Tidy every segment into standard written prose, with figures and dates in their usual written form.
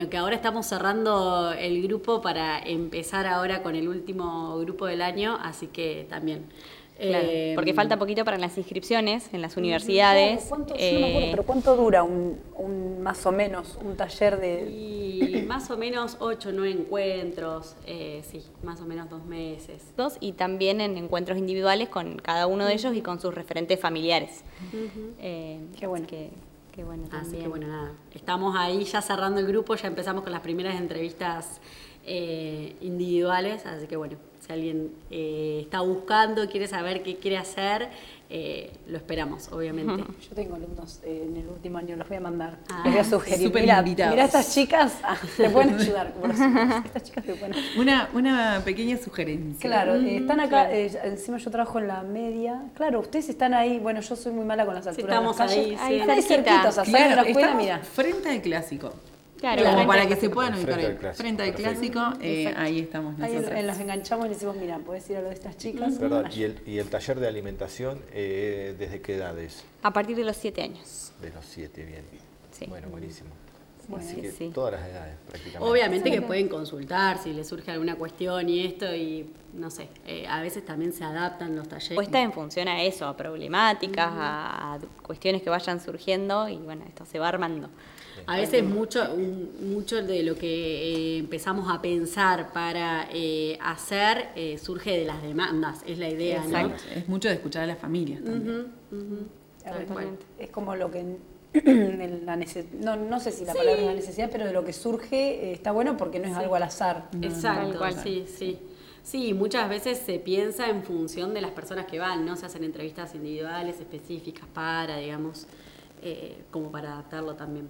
Que ahora estamos cerrando el grupo para empezar ahora con el último grupo del año, así que también. Claro, porque falta poquito para las inscripciones en las universidades. ¿Cuánto, yo no me acuerdo, pero cuánto dura más o menos un taller de...? Y más o menos 8 o 9 encuentros, sí, más o menos 2 meses. Y también en encuentros individuales con cada uno de ellos y con sus referentes familiares. Qué bueno. Qué bueno también. Así que bueno, nada, estamos ahí ya cerrando el grupo, ya empezamos con las primeras entrevistas individuales, así que bueno, si alguien está buscando, quiere saber qué quiere hacer, lo esperamos, obviamente. Yo tengo alumnos en el último año, los voy a mandar, les voy a sugerir. Súper Mira, invitados. estas chicas te pueden ayudar. Estas chicas te pueden ayudar. Una pequeña sugerencia. Claro, están acá, encima yo trabajo en la media. Claro, ustedes están ahí, bueno, yo soy muy mala con las alturas estamos de las calles. ahí, Ahí, sí. ahí cerquita, o sea, salen de la escuela, estamos mira. frente al clásico. Claro, Como frente para al que se puedan ubicar Frente al bien. clásico, Frente al perfecto. clásico, ahí estamos Ahí nosotros. los enganchamos y les decimos, mira, puedes ir a lo de estas chicas. Perdón, ¿y el taller de alimentación desde qué edades? A partir de los 7 años. De los 7, bien. Sí. Bueno, buenísimo. Bueno, Así que sí. todas las edades prácticamente. Obviamente que pueden consultar si les surge alguna cuestión y esto, y no sé, a veces también se adaptan los talleres. Puesta en función a eso, a problemáticas, a cuestiones que vayan surgiendo y bueno, esto se va armando. A veces mucho de lo que empezamos a pensar para hacer surge de las demandas, es la idea, ¿no? Exacto. Es mucho de escuchar a las familias también. Tal cual. Es como lo que no sé si la palabra es una necesidad, pero de lo que surge está bueno porque no es algo al azar. Exacto, Tal cual. sí, sí. Sí, muchas veces se piensa en función de las personas que van, ¿no? Se hacen entrevistas individuales específicas para, digamos, como para adaptarlo también.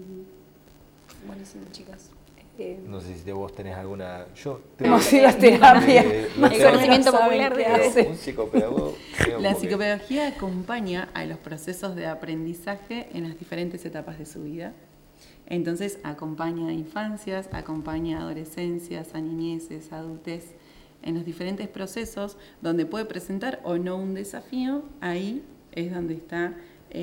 Buenísimo, chicas. No sé si vos tenés alguna... Yo Hemos ido a terapia. Más El conocimiento popular ¿Qué de hace? Un psicopedagogo. La psicopedagogía acompaña a los procesos de aprendizaje en las diferentes etapas de su vida. Entonces acompaña a infancias, acompaña a adolescencias, a niñeces, a adultez, en los diferentes procesos donde puede presentar o no un desafío. Ahí es donde está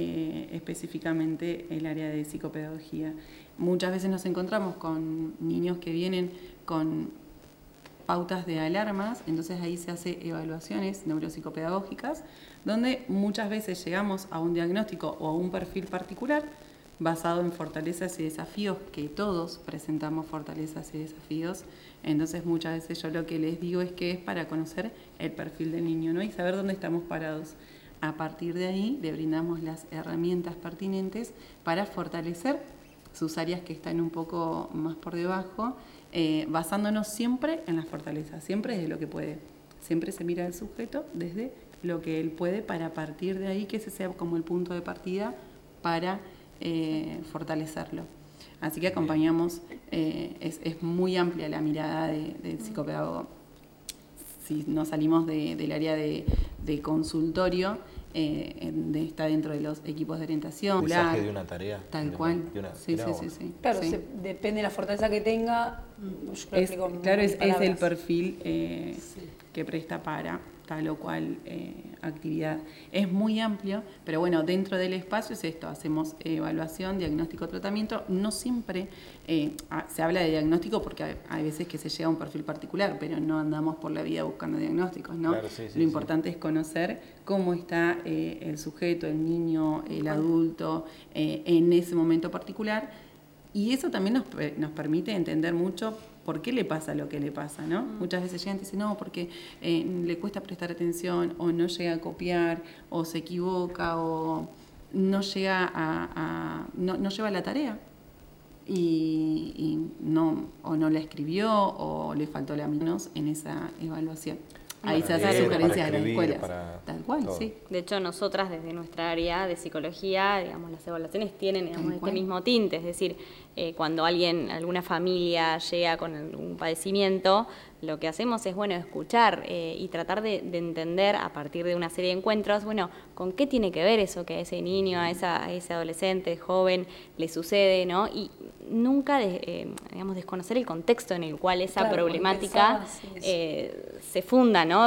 específicamente el área de psicopedagogía. Muchas veces nos encontramos con niños que vienen con pautas de alarmas, entonces ahí se hace evaluaciones neuropsicopedagógicas, donde muchas veces llegamos a un diagnóstico o a un perfil particular basado en fortalezas y desafíos, que todos presentamos fortalezas y desafíos. Entonces muchas veces yo lo que les digo es que es para conocer el perfil del niño, ¿no? Y saber dónde estamos parados. A partir de ahí le brindamos las herramientas pertinentes para fortalecer sus áreas que están un poco más por debajo, basándonos siempre en las fortalezas, siempre desde lo que puede. Siempre se mira al sujeto desde lo que él puede, para partir de ahí que ese sea como el punto de partida para fortalecerlo. Así que acompañamos, es muy amplia la mirada del psicopedagogo. Si nos salimos del área de consultorio, está dentro de los equipos de orientación. ¿Mensaje de una tarea? Tal cual. Sí. Claro, Sí. depende de la fortaleza que tenga. Yo lo explico Claro, en es el palabras. perfil que presta para tal o cual actividad. Es muy amplio, pero bueno, dentro del espacio es esto: hacemos evaluación, diagnóstico, tratamiento. No siempre se habla de diagnóstico porque hay veces que se llega a un perfil particular, pero no andamos por la vida buscando diagnósticos, ¿no? Claro, sí, Lo importante es conocer cómo está el sujeto, el niño, el adulto en ese momento particular, y eso también nos permite entender mucho por qué le pasa lo que le pasa, ¿no? Muchas veces llegan y dicen, no, porque le cuesta prestar atención, o no llega a copiar, o se equivoca, o no llega no lleva la tarea, y no, o no la escribió, o le faltó la menos en esa evaluación. Ahí se hacen sugerencias de las escuelas. Tal cual, todo. sí. De hecho, nosotras desde nuestra área de psicología, digamos, las evaluaciones tienen, digamos, este mismo tinte, es decir, cuando alguna familia llega con algún padecimiento, lo que hacemos es, bueno, escuchar y tratar de entender a partir de una serie de encuentros, bueno, con qué tiene que ver eso que a ese niño, a ese adolescente, joven, le sucede, ¿no? Y nunca, digamos, desconocer el contexto en el cual esa problemática se funda, ¿no?